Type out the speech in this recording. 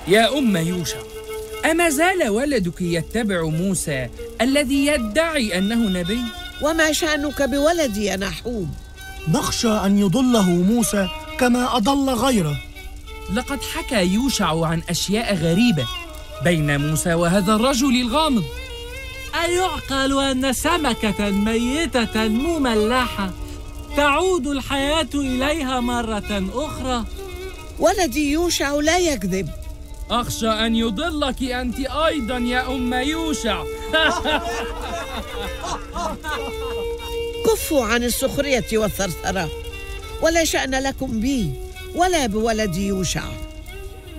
يا أم يوشع، أما زال ولدك يتبع موسى الذي يدعي أنه نبي؟ وما شأنك بولدي يا نحوم؟ نخشى أن يضله موسى كما أضل غيره. لقد حكى يوشع عن أشياء غريبة بين موسى وهذا الرجل الغامض. أيعقل أن سمكة ميتة مملحة تعود الحياة إليها مرة أخرى؟ ولدي يوشع لا يكذب. أخشى أن يضلك أنت أيضا يا أم يوشع. كفوا عن السخرية والثرثرة، ولا شأن لكم بي ولا بولد يوشع.